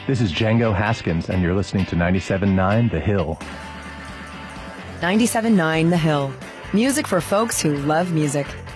This is Django Haskins, and you're listening to 97.9 The Hill. 97.9 The Hill. Music for folks who love music.